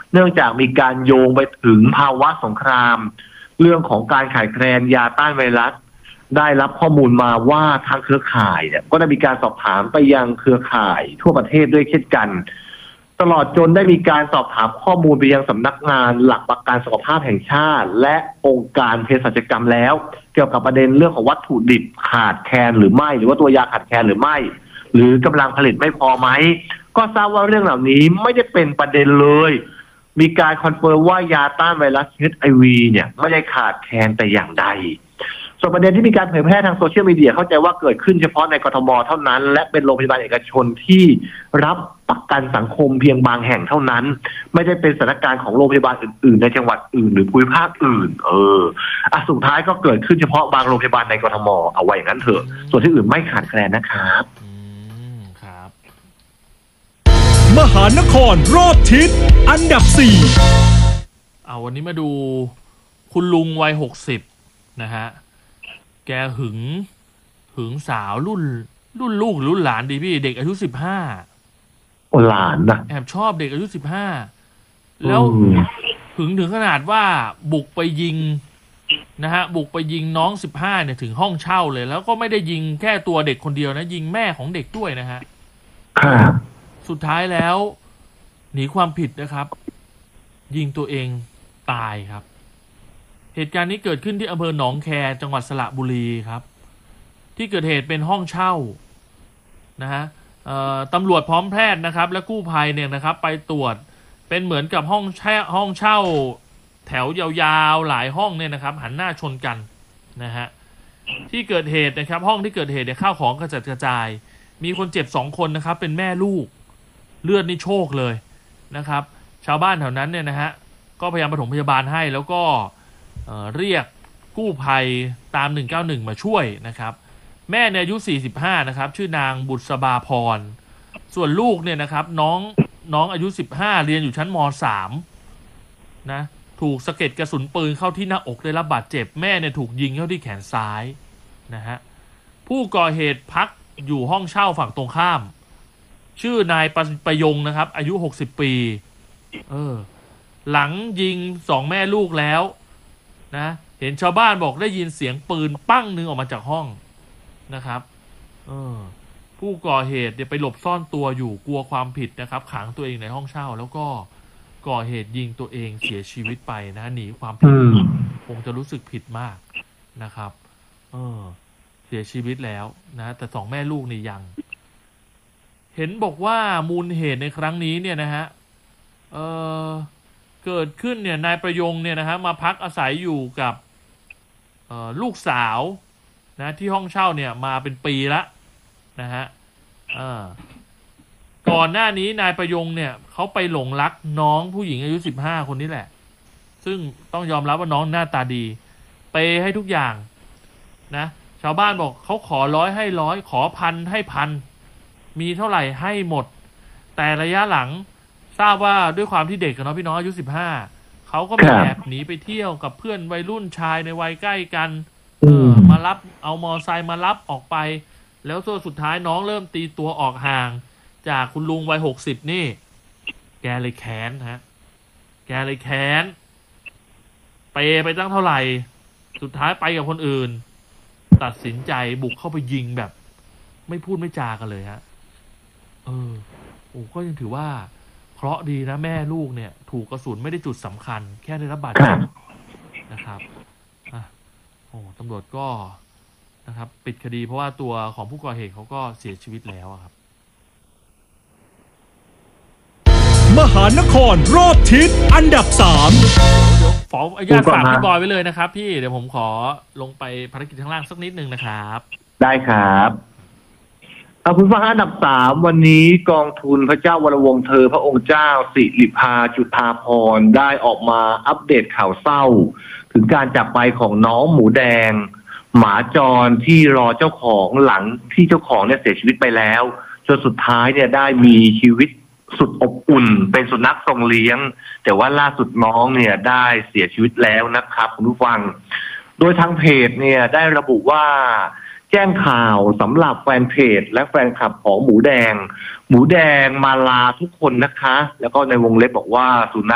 เนื่องจากมีการโยงไปถึงภาวะสงครามเรื่องของการขาดแคลนยาต้านไวรัสได้รับข้อมูลมาว่าทางเครือข่ายเนี่ยก็ได้มีการสอบถามไปยังเครือข่ายทั่วประเทศด้วยเช่นกันตลอดจนได้มีการสอบถามข้อมูลไปยังสำนักงานหลักประกันสุขภาพแห่งชาติและองค์การเภสัชกรรมแล้วเกี่ยวกับประเด็นเรื่องของวัตถุดิบขาดแคลนหรือไม่หรือว่าตัวยาขาดแคลนหรือไม่หรือกำลังผลิตไม่พอไหมก็ทราบว่าเรื่องเหล่านี้ไม่ได้เป็นประเด็นเลยมีการคอนเฟิร์มว่ายาต้านไวรัส HIV เนี่ยไม่ได้ขาดแคลนแต่อย่างใดส่วนประเด็นที่มีการเผยแพร่ทางโซเชียลมีเดียเข้าใจว่าเกิดขึ้นเฉพาะในกทมเท่านั้นและเป็นโรงพยาบาลเอกชนที่รับประกันสังคมเพียงบางแห่งเท่านั้นไม่ได้เป็นสถานการณ์ของโรงพยาบาลอื่นๆในจังหวัดอื่นหรือภูมิภาคอื่นสุดท้ายก็เกิดขึ้นเฉพาะบางโรงพยาบาลในกทมเอาไว้อย่างนั้นเถอะส่วนที่อื่นไม่ขาดแคลนนะครับครับมหานครรอบทิศอันดับ4 วันนี้มาดูคุณลุงวัย60นะฮะแกหึงสาวรุ่นลูกรุ่นหลานดีพี่เด็กอายุ15 หลานนะแอบชอบเด็กอายุ15แล้วหึงถึงขนาดว่าบุกไปยิงนะฮะบุกไปยิงน้อง15เนี่ยถึงห้องเช่าเลยแล้วก็ไม่ได้ยิงแค่ตัวเด็กคนเดียวนะยิงแม่ของเด็กด้วยนะฮะครับสุดท้ายแล้วหนีความผิดนะครับยิงตัวเองตายครับเหตุการณ์นี้เกิดขึ้นที่อำเภอหนองแคจังหวัดสระบุรีครับที่เกิดเหตุเป็นห้องเช่านะฮะตำรวจพร้อมแพทย์นะครับและกู้ภัยเนี่ยนะครับไปตรวจเป็นเหมือนกับห้องเช่าแถวยาวๆหลายห้องเนี่ยนะครับหันหน้าชนกันนะฮะที่เกิดเหตุนะครับห้องที่เกิดเหตุเนี่ยข้าวของกระจัดกระจายมีคนเจ็บ2คนนะครับเป็นแม่ลูกเลือดนี่โชกเลยนะครับชาวบ้านแถวนั้นเนี่ยนะฮะก็พยายามปฐมพยาบาลให้แล้วก็เรียกกู้ภัยตาม191มาช่วยนะครับแม่เนี่ยอายุ45นะครับชื่อนางบุษบาพรส่วนลูกเนี่ยนะครับน้องอายุ15เรียนอยู่ชั้นม.3 นะถูกสะเก็ดกระสุนปืนเข้าที่หน้าอกได้รับบาดเจ็บแม่เนี่ยถูกยิงเข้าที่แขนซ้ายนะฮะผู้ก่อเหตุพักอยู่ห้องเช่าฝั่งตรงข้ามชื่อนายประยงนะครับอายุ60ปีหลังยิง2แม่ลูกแล้วนะเห็นชาวบ้านบอกได้ยินเสียงปืนปั้งนึงออกมาจากห้องนะครับผู้ก่อเหตุเนี่ยไปหลบซ่อนตัวอยู่กลัวความผิดนะครับขังตัวเองในห้องเช่าแล้วก็ก่อเหตุยิงตัวเองเสียชีวิตไปนะหนีความผิดคงจะรู้สึกผิดมากนะครับเสียชีวิตแล้วนะแต่2แม่ลูกนี่ยังเห็นบอกว่ามูลเหตุในครั้งนี้เนี่ยนะฮะเกิดขึ้นเนี่ยนายประยงเนี่ยนะฮะมาพักอาศัยอยู่กับลูกสาวนะที่ห้องเช่าเนี่ยมาเป็นปีละนะฮะก่อนหน้านี้นายประยงเนี่ยเขาไปหลงรักน้องผู้หญิงอายุ15คนนี้แหละซึ่งต้องยอมรับว่าน้องหน้าตาดีเปย์ให้ทุกอย่างนะชาวบ้านบอกเขาขอ100ให้100ขอ1,000ให้1,000มีเท่าไหร่ให้หมดแต่ระยะหลังทราบว่าด้วยความที่เด็กกับน้องพี่น้องอายุ15เขาก็แอบหนีไปเที่ยวกับเพื่อนวัยรุ่นชายในวัยใกล้กันมารับเอามอไซค์มารับออกไปแล้วสุดท้ายน้องเริ่มตีตัวออกห่างจากคุณลุงวัย60นี่แกเลยแค้นฮะแกเลยแค้นไปตั้งเท่าไหร่สุดท้ายไปกับคนอื่นตัดสินใจบุกเข้าไปยิงแบบไม่พูดไม่จากันเลยฮะก็ยังถือว่าเคราะห์ดีนะแม่ลูกเนี่ยถูกกระสุนไม่ได้จุดสำคัญแค่ได้รับบาดเจ็บนะครับตำรวจก็นะครับปิดคดีเพราะว่าตัวของผู้ก่อเหตุเขาก็เสียชีวิตแล้วครับมหานครรอบทิศอันดับ3 เดี๋ยวขออนุญาตฝากพี่บอยไว้เลยนะครับพี่เดี๋ยวผมขอลงไปภารกิจข้างล่างสักนิดนึงนะครับได้ครับคุณฟังอันดับ3วันนี้กองทุนพระเจ้าวรวงศ์เธอพระองค์เจ้าสิริภาจุฑาภรณ์ได้ออกมาอัปเดตข่าวเศร้าถึงการจากไปของน้องหมูแดงหมาจรที่รอเจ้าของหลังที่เจ้าของเนี่ยเสียชีวิตไปแล้วจนสุดท้ายเนี่ยได้มีชีวิตสุดอบอุ่นเป็นสุนัขทรงเลี้ยงแต่ว่าล่าสุดน้องเนี่ยได้เสียชีวิตแล้วนะครับคุณผู้ฟังโดยทางเพจเนี่ยได้ระบุว่าแจ้งข่าวสำหรับแฟนเพจและแฟนคลับของหมูแดงมาลาทุกคนนะคะแล้วก็ในวงเล็บบอกว่าสุนัข